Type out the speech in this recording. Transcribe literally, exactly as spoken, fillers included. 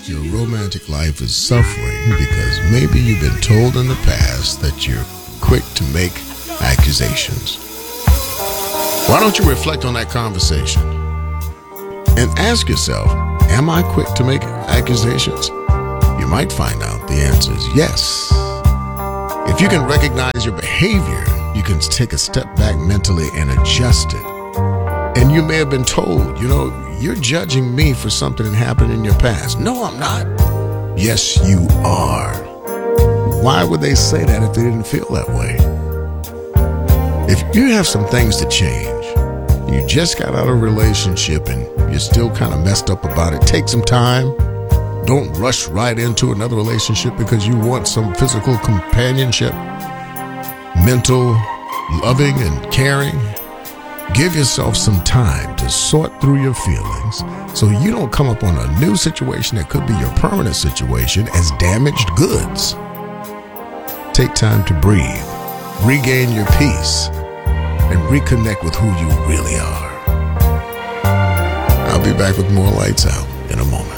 your romantic life is suffering because maybe you've been told in the past that you're quick to make accusations. Why don't you reflect on that conversation and ask yourself, am I quick to make accusations? You might find out the answer is yes. If you can recognize your behavior, you can take a step back mentally and adjust it. And you may have been told, you know, you're judging me for something that happened in your past. No, I'm not. Yes, you are. Why would they say that if they didn't feel that way? If you have some things to change, you just got out of a relationship and you're still kind of messed up about it, take some time. Don't rush right into another relationship because you want some physical companionship, mental, loving and caring. Give yourself some time to sort through your feelings so you don't come up on a new situation that could be your permanent situation as damaged goods. Take time to breathe, regain your peace, and reconnect with who you really are. I'll be back with more Lights Out in a moment.